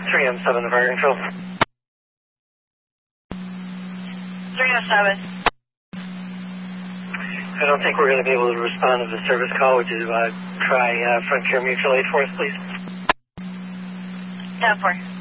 3M7 to fire control. 307. I don't think we're going to be able to respond to the service call. Would you try Frontier Mutual Aid for us, please? 10-4.